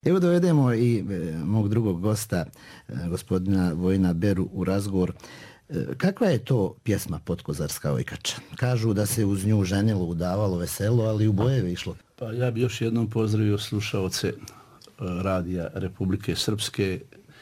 Evo dovedemo i mog drugog gosta, gospodina Vojina Beru, u razgovor. Kakva je to pjesma Potkozarska ojkača? Kažu da se uz nju ženilo, udavalo, veselo, ali u bojeve išlo. Pa ja bi još jednom pozdravio slušaoce radija Republike Srpske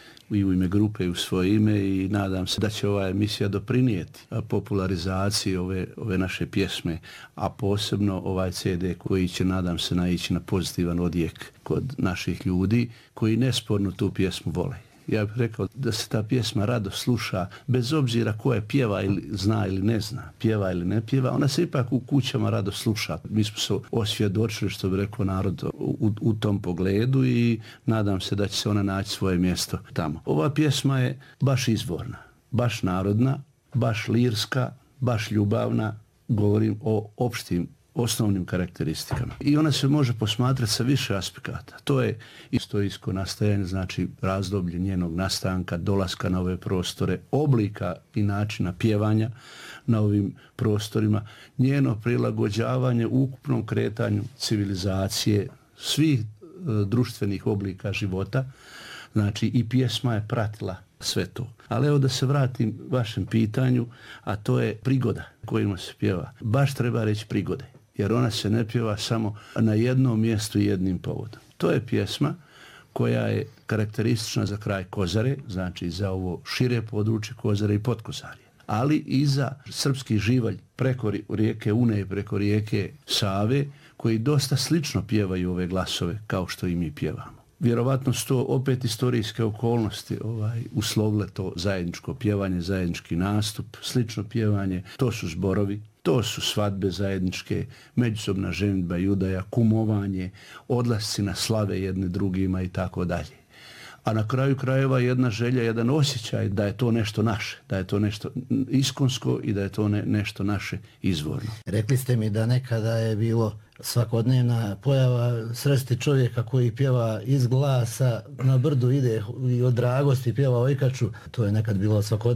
i u ime grupe i u svoje ime i nadam se da će ova emisija doprinijeti popularizaciji ove naše pjesme, a posebno ovaj CD koji će, nadam se, naići na pozitivan odjek kod naših ljudi koji nesporno tu pjesmu vole. Ja bih rekao da se ta pjesma rado sluša bez obzira ko je pjeva ili zna ili ne zna, pjeva ili ne pjeva, ona se ipak u kućama rado sluša. Mi smo se osvjedočili, što bi rekao narod, u tom pogledu i nadam se da će se ona naći svoje mjesto tamo. Ova pjesma je baš izvorna, baš narodna, baš lirska, baš ljubavna, govorim o opštim osnovnim karakteristikama. I ona se može posmatrati sa više aspekata. To je istorijsko nastajanje, znači razdoblje njenog nastanka, dolaska na ove prostore, oblika i načina pjevanja na ovim prostorima, njeno prilagođavanje ukupnom kretanju civilizacije, svih društvenih oblika života, znači i pjesma je pratila sve to. Ali evo da se vratim vašem pitanju, a to je prigoda kojima se pjeva. Baš treba reći prigode, jer ona se ne pjeva samo na jednom mjestu i jednim povodom. To je pjesma koja je karakteristična za kraj Kozare, znači za ovo šire područje Kozare i Potkozarje, ali i za srpski živalj preko rijeke Une i preko rijeke Save, koji dosta slično pjevaju ove glasove kao što i mi pjevamo. Vjerovatno su to opet istorijske okolnosti uslovile to zajedničko pjevanje, zajednički nastup, slično pjevanje, to su zborovi, to su svadbe zajedničke, međusobna ženidba i udaja, kumovanje, odlasci na slave jedne drugima i tako dalje. A na kraju krajeva jedna želja, jedan osjećaj da je to nešto naše, da je to nešto iskonsko i da je to nešto naše izvorno. Rekli ste mi da nekada je bilo svakodnevna pojava sresti čovjeka koji pjeva iz glasa, na brdu ide i od dragosti pjeva ojkaču. To je nekad bilo svakodnevno.